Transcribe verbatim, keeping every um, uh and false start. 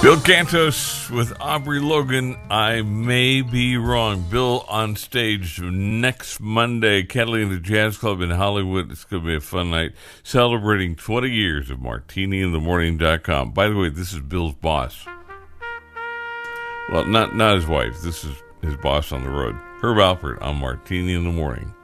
Bill Cantos with Aubrey Logan. I may be wrong. Bill on stage next Monday, Catalina Jazz Club in Hollywood. It's going to be a fun night, celebrating twenty years of martini in the morning dot com. By the way, this is Bill's boss. Well, not not his wife. This is his boss on the road. Herb Alpert on Martini in the Morning.